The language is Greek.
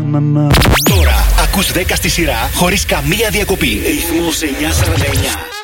Τώρα ακούς 10 στη σειρά χωρίς καμία διακοπή. Ρυθμός 949.